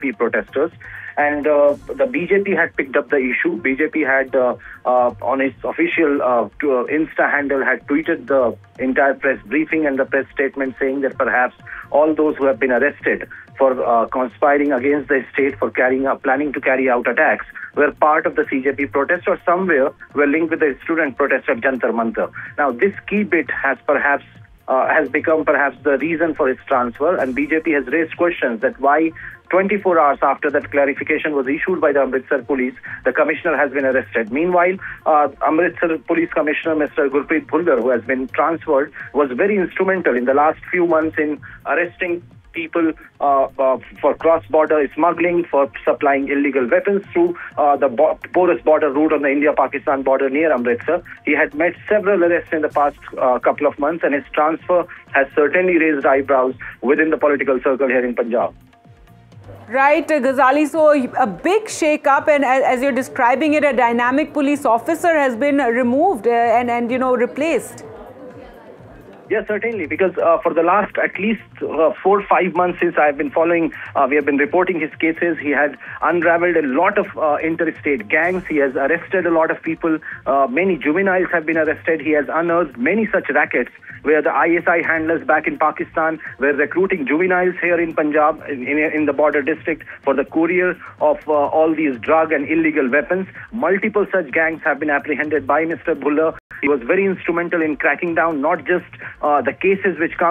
CJP protesters. And the BJP had picked up the issue. BJP had, on its official Insta handle, had tweeted the entire press briefing and the press statement saying that perhaps all those who have been arrested for conspiring against the state, for planning to carry out attacks, were part of the CJP protest or somewhere were linked with the student protest at Jantar Mantar. Now, this key bit has become perhaps the reason for its transfer, and BJP has raised questions that why 24 hours after that clarification was issued by the Amritsar police, the commissioner has been arrested. Meanwhile, Amritsar Police Commissioner Mr. Gurpreet Bhullar, who has been transferred, was very instrumental in the last few months in arresting people for cross-border smuggling, for supplying illegal weapons through the porous border route on the India-Pakistan border near Amritsar. He had made several arrests in the past couple of months, and his transfer has certainly raised eyebrows within the political circle here in Punjab. Right, Ghazali. So a big shake-up, and as you're describing it, a dynamic police officer has been removed and replaced. Yes, certainly, because for the last at least 4 or 5 months since I've been following, we have been reporting his cases. He had unraveled a lot of interstate gangs. He has arrested a lot of people. Many juveniles have been arrested. He has unearthed many such rackets where the ISI handlers back in Pakistan were recruiting juveniles here in Punjab, in the border district, for the courier of all these drug and illegal weapons. Multiple such gangs have been apprehended by Mr. Bhullar. He was very instrumental in cracking down not just the cases which come